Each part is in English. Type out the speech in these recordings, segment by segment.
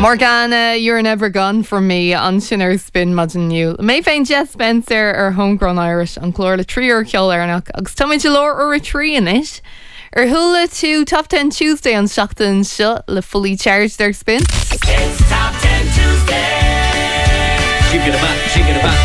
Morgana, you're never gone from me on Sinner Spin Madden New. Mayfain Jess Spencer or Homegrown Irish on Clorla Tree or Kildare agus Tommy Jalore or a tree in it. Hula to Top 10 Tuesday on Shachtan Shut Le Fully Charged Their Spin. It's Top 10 Tuesday. Shake it about.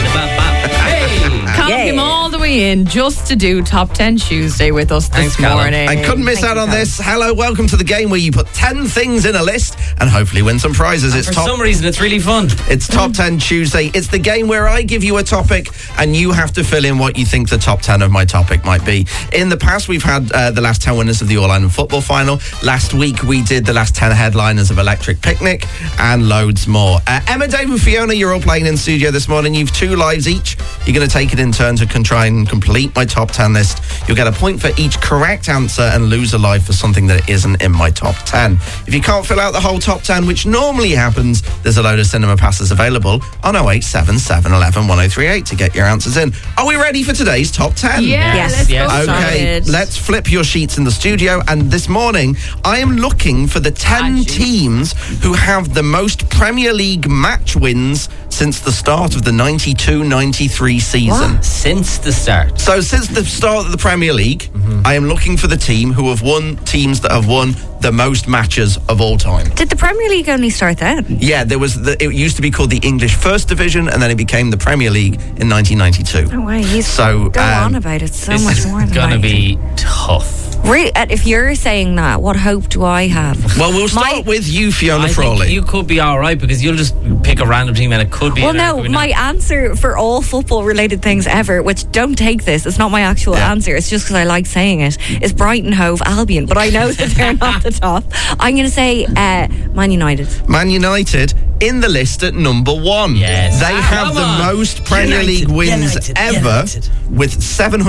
Hey! Can't him all the way in just to do Top 10 Tuesday with us this morning. I couldn't miss out on this. Hello, welcome to the game where you put 10 things in a list and hopefully win some prizes. For some reason, it's really fun. It's Top 10 Tuesday. It's the game where I give you a topic and you have to fill in what you think the top 10 of my topic might be. In the past, we've had the last 10 winners of the All-Ireland Football Final. Last week, we did the last 10 headliners of Electric Picnic and loads more. Emma, Dave and Fiona, you're all playing in studio this morning. You've 2 lives each. You're going to take it in turn to try and complete my top 10 list. You'll get a point for each correct answer and lose a life for something that isn't in my top 10. If you can't fill out the whole top 10, which normally happens, there's a load of cinema passes available on 087 11 1038 to get your answers in. Are we ready for today's top 10? Yes. Okay, let's flip your sheets in the studio. And this morning, I am looking for the 10 teams who have the most Premier League match wins since the start of the 92-93 season. What? Since the start. So since the start of the Premier League, I am looking for the teams that have won the most matches of all time. Did the Premier League only start then? Yeah, it used to be called the English First Division, and then it became the Premier League in 1992. No way. Go on about it so much more than This is going to be tough. Really, if you're saying that, what hope do I have? Well, we'll start with you, Fiona Frawley. Think you could be all right because you'll just pick a random team and it could be... Well, no, my answer for all football-related things ever, which don't take this, it's not my actual answer, it's just because I like saying it, is Brighton Hove Albion, but I know that they're not the top. I'm going to say Man United. Man United in the list at number 1. Yes. They have the most Premier League wins ever with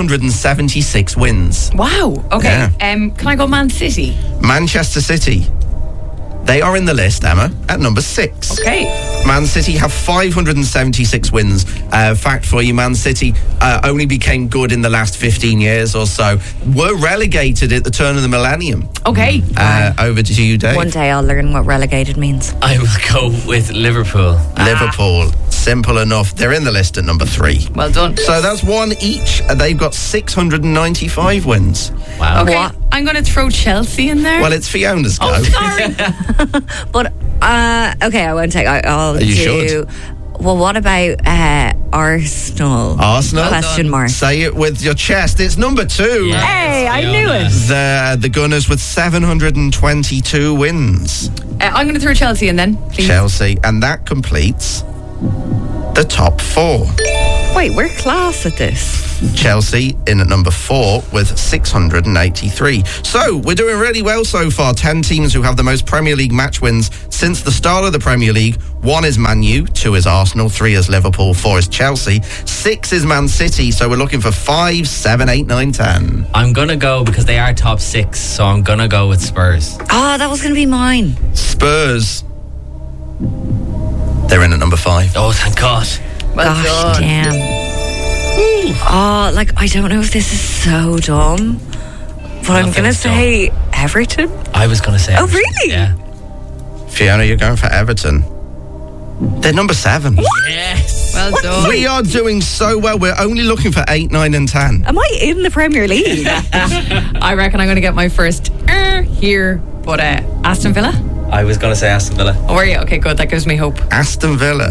776 wins. Wow. Okay. Yeah. Can I go Man City? Manchester City. They are in the list, Emma, at number 6. Okay. Man City have 576 wins. Fact for you, Man City only became good in the last 15 years or so. Were relegated at the turn of the millennium. Okay. Over to you, Dave. One day I'll learn what relegated means. I will go with Liverpool. Liverpool. Simple enough. They're in the list at number 3. Well done. So that's 1 each. They've got 695 wins. Wow. Okay. What? I'm going to throw Chelsea in there. Well, it's Fiona's go. Oh, sorry. But, okay, I won't take... I'll You do... should. Well, what about Arsenal? Arsenal? Question mark. Say it with your chest. It's number 2. Yes, Hey, I Fiona. knew it. The Gunners with 722 wins. I'm going to throw Chelsea in then, please. Chelsea. And that completes the top 4. Wait, we're class at this. Chelsea in at number 4 with 683. So we're doing really well so far. 10 teams who have the most Premier League match wins since the start of the Premier League. 1 is Man U, 2 is Arsenal, 3 is Liverpool, 4 is Chelsea, 6 is Man City. So we're looking for 5, 7, 8, 9, 10. I'm going to go because they are top 6, so I'm going to go with Spurs. Oh, that was going to be mine. Spurs. They're in at number 5. Oh, thank God. Well Gosh, done. damn. Oh, I don't know if this is so dumb, but I'm going to say Everton. I was going to say Oh, Everton. really? Yeah. Fiona, you're going for Everton. They're number 7. Yes. Well done. We are doing so well. We're only looking for 8, 9 and 10. Am I in the Premier League? I reckon I'm going to get my first here, but Aston Villa? I was going to say Aston Villa. Oh, are you? Okay, good. That gives me hope. Aston Villa.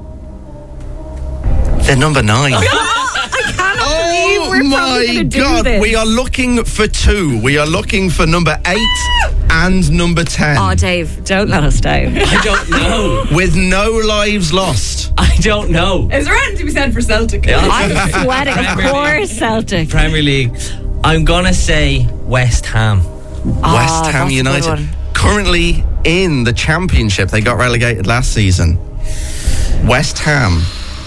They're number 9. believe we're probably gonna do God, this. we are looking for 2. We are looking for number 8 and number 10. Oh, Dave, don't let us down. I don't know. With no lives lost. I don't know. Is there anything to be said for Celtic? I'm sweating. Of Premier course, Celtic. Premier League. I'm going to say West Ham. West Ham that's a good United. one. Currently in the Championship. They got relegated last season. West Ham.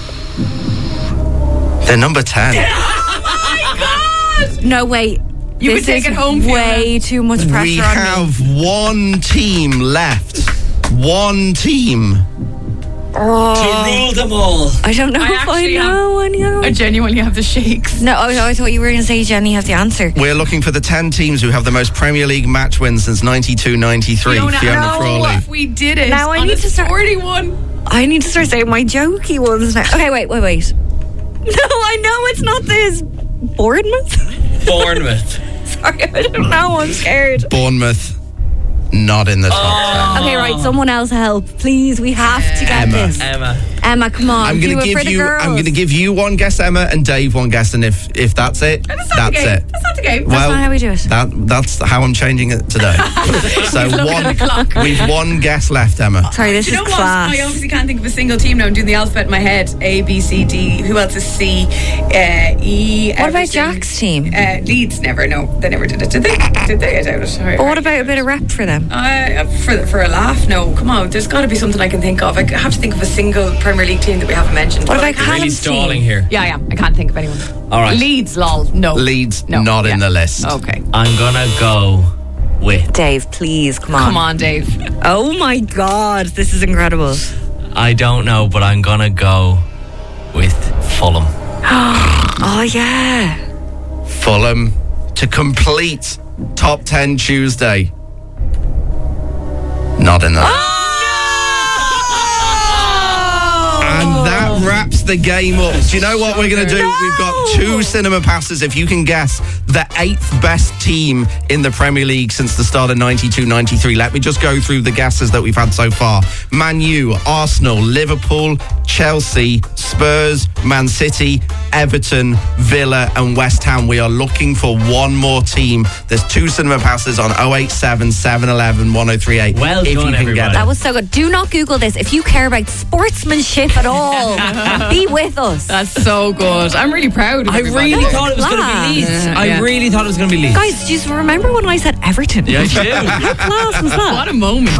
They're number 10. No, wait. You this would take is it home, way too much pressure We on me. have one team left. One team. To rule them all. I don't know I if I actually know any of I them. genuinely have the shakes. No, I thought you were going to say Jenny has the answer. We're looking for the 10 teams who have the most Premier League match wins since 92-93. Fiona Frawley. We did it. Now I on need a to start- 41. I need to start saying my jokey ones now. Okay, wait. No, I know it's not this. Bournemouth? Bournemouth. Sorry, I don't know. I'm scared. Bournemouth, not in the top 10. Okay, right. Someone else help, please. We have to get Emma. this. Emma, come on. I'm do going to it for the give you. girls. I'm going to give you one guess, Emma, and Dave one guess, and if that's it, That's not the game. it. That's not the game. Well, not how we do it. That's how I'm changing it today. So we've one guess left, Emma. Sorry, this Do you is know what? class. I obviously can't think of a single team now. I'm doing the alphabet in my head. A, B, C, D. Who else is C? E. What about Everton. Jack's team? Leeds never. No, they never did it. Did they? Did they? I doubt it. But what about a bit of rep for them? For a laugh? No. Come on. There's got to be something I can think of. I have to think of a single Premier League team that we haven't mentioned. What But about I can't- Really Callum's stalling team? here. Yeah, I can't think of anyone. All right. Leeds, lol. No. Leeds No. not in Yeah. the list. Okay. I'm gonna go with. Dave, please, come on. Come on, Dave. Oh my God, this is incredible. I don't know, but I'm gonna go with Fulham. Oh yeah. Fulham to complete top 10 Tuesday. Not in the list. And that wraps the game up. Do you know what we're going to do? We've got 2 cinema passes. If you can guess the 8th best team in the Premier League since the start of 92-93. Let me just go through the guesses that we've had so far. Man U, Arsenal, Liverpool, Chelsea, Spurs, Man City, Everton, Villa and West Ham. We are looking for one more team. There's 2 cinema passes on 087 711 1038. Well if done, you can everybody. get That it. was so good. Do not Google this. If you care about sportsmanship at all, be with us. That's so good. I'm really proud of I everybody. really thought it was going to class. be Leeds. Yeah, I yeah. really thought it was going to be Leeds. Guys, do you remember when I said Everton? Yeah, I do. How class was that? What a moment.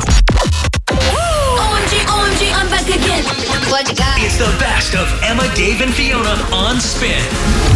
OMG, I'm back again. What you got? It's the best of Emma, Dave, and Fiona on Spin.